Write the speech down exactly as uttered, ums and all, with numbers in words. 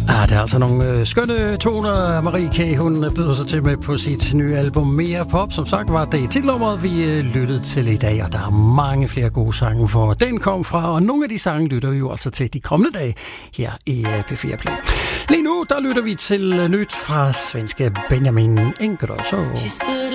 Ah, der er altså nogle øh, skønne toner. Marie K. hun byder sig til med på sit nye album Mere Pop. Som sagt var det titelnummeret, vi øh, lyttede til i dag, og der er mange flere gode sange, hvor den kom fra, og nogle af de sange lytter vi jo altså til de kommende dage her i øh, P fire Play. Lige nu, der lytter vi til øh, nyt fra svenske Benjamin Ingrosso.